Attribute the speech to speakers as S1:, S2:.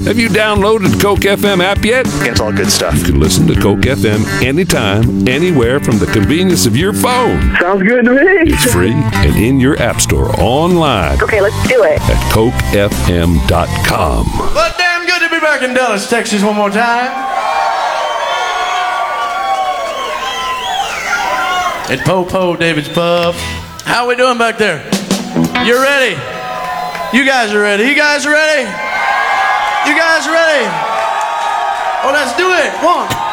S1: Have you downloaded the Coke FM app yet?
S2: It's all good stuff.
S1: You can listen to Coke FM anytime, anywhere from the convenience of your phone.
S3: Sounds good to me.
S1: It's free and in your app store online
S4: Okay, let's do it.
S1: at CokeFM.com.
S5: But damn good to be back in Dallas, Texas one more time. At Po David's Pub. How we doing back there? You're ready? You guys are ready. You guys are ready? You guys ready? Oh, let's do it. 1,